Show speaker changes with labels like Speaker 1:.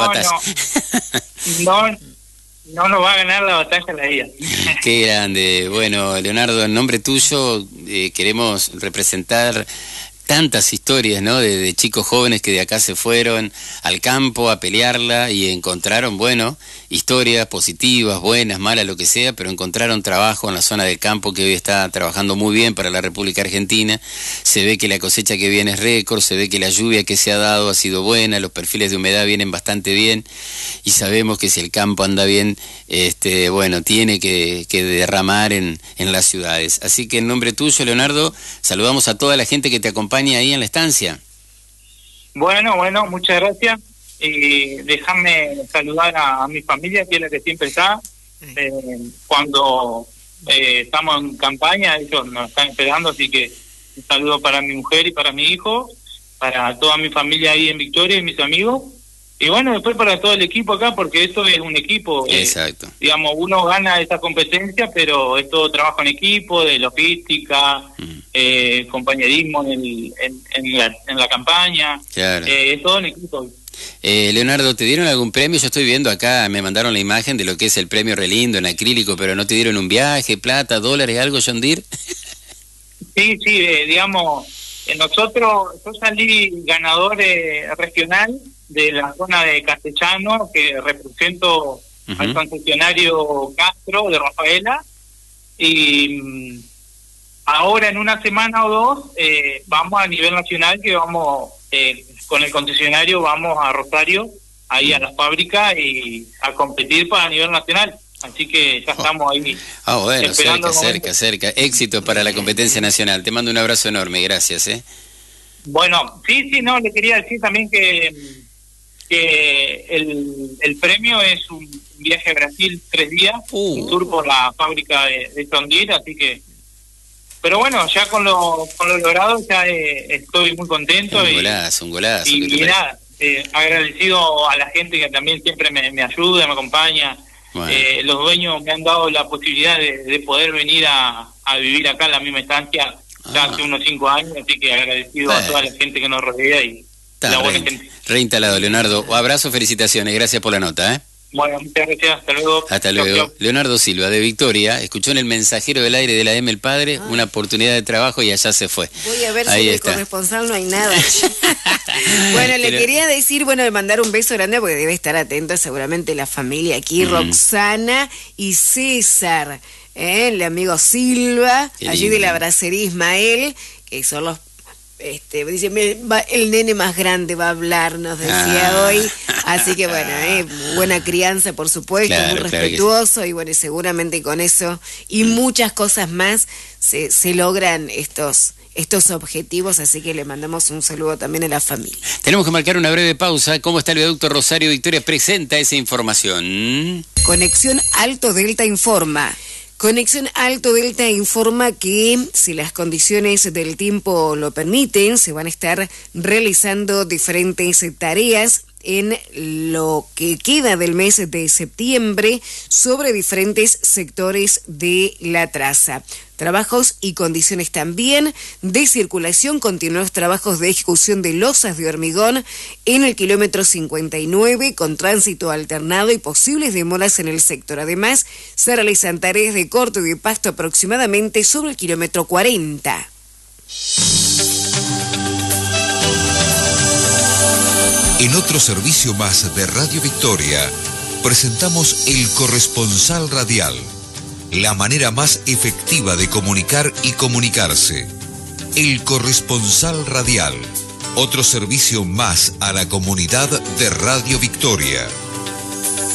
Speaker 1: patas.
Speaker 2: No nos va a ganar la batalla la IA.
Speaker 1: Qué grande. Bueno, Leonardo, en nombre tuyo queremos representar tantas historias, ¿no? De chicos jóvenes que de acá se fueron al campo a pelearla y encontraron, bueno, historias positivas, buenas, malas, lo que sea, pero encontraron trabajo en la zona del campo que hoy está trabajando muy bien para la República Argentina. Se ve que la cosecha que viene es récord, se ve que la lluvia que se ha dado ha sido buena, los perfiles de humedad vienen bastante bien y sabemos que si el campo anda bien, bueno, tiene que derramar en las ciudades. Así que en nombre tuyo, Leonardo, saludamos a toda la gente que te acompaña ahí en la estancia.
Speaker 2: Bueno, muchas gracias. Y déjame saludar a mi familia, que es la que siempre está. Cuando estamos en campaña, ellos nos están esperando, así que un saludo para mi mujer y para mi hijo, para toda mi familia ahí en Victoria y mis amigos. Y bueno, después para todo el equipo acá, porque esto es un equipo.
Speaker 1: Exacto.
Speaker 2: Digamos, uno gana esta competencia, pero es todo trabajo en equipo, de logística, compañerismo en la campaña.
Speaker 1: Claro.
Speaker 2: Es todo en equipo.
Speaker 1: Leonardo, ¿te dieron algún premio? Yo estoy viendo acá, me mandaron la imagen de lo que es el premio re lindo en acrílico, pero ¿no te dieron un viaje, plata, dólares, algo, John Deere?
Speaker 2: Sí, digamos, yo salí ganador regional de la zona de Castellano, que represento al concesionario Castro de Rafaela, y ahora en una semana o dos vamos a nivel nacional, que vamos con el concesionario, vamos a Rosario, ahí a la fábrica, y a competir para nivel nacional. Así que ya estamos ahí.
Speaker 1: Bueno, cerca. Éxito para la competencia nacional. Te mando un abrazo enorme, gracias.
Speaker 2: Bueno, le quería decir también que el premio es un viaje a Brasil 3 días, un tour por la fábrica de John Deere, así que... Pero bueno, ya con lo logrado ya estoy muy contento. Un
Speaker 1: golazo.
Speaker 2: Y nada, agradecido a la gente que también siempre me ayuda, me acompaña. Bueno. Los dueños me han dado la posibilidad de poder venir a vivir acá en la misma estancia ya hace unos 5 años, así que agradecido a toda la gente que nos rodea y la buena gente.
Speaker 1: Reinstalado, Leonardo. Un abrazo, felicitaciones, gracias por la nota.
Speaker 2: Bueno, muchas gracias, hasta luego.
Speaker 1: Hasta luego. Chau. Leonardo Silva, de Victoria, escuchó en el mensajero del aire de la M el Padre una oportunidad de trabajo y allá se fue.
Speaker 3: Voy a ver si de corresponsal no hay nada. Bueno, le quería decir, de mandar un beso grande, porque debe estar atento seguramente la familia aquí, Roxana y César, el amigo Silva, allí de la bracería Ismael, que son los... dice, el nene más grande va a hablar, nos decía hoy, así que buena crianza, por supuesto, muy respetuoso, y seguramente con eso y muchas cosas más se logran estos objetivos, así que le mandamos un saludo también a la familia.
Speaker 1: Tenemos que marcar una breve pausa. ¿Cómo está el viaducto Rosario Victoria? Presenta esa información.
Speaker 3: Conexión Alto Delta informa. Conexión Alto Delta informa que, si las condiciones del tiempo lo permiten, se van a estar realizando diferentes tareas en lo que queda del mes de septiembre sobre diferentes sectores de la traza. Trabajos y condiciones también de circulación, continuos trabajos de ejecución de losas de hormigón en el kilómetro 59 con tránsito alternado y posibles demoras en el sector. Además, se realizan tareas de corte de pasto aproximadamente sobre el kilómetro 40.
Speaker 4: En otro servicio más de Radio Victoria, presentamos El Corresponsal Radial, la manera más efectiva de comunicar y comunicarse. El Corresponsal Radial, otro servicio más a la comunidad de Radio Victoria.